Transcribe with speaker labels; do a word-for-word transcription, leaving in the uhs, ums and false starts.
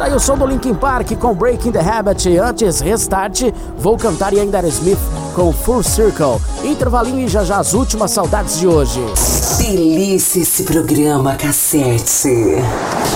Speaker 1: aí o som do Linkin Park com Breaking the Habit. Antes, Restart, Vou Cantar e ainda Smith com Full Circle. Intervalinho e já já as últimas saudades de hoje.
Speaker 2: Delícia esse programa, Cassete.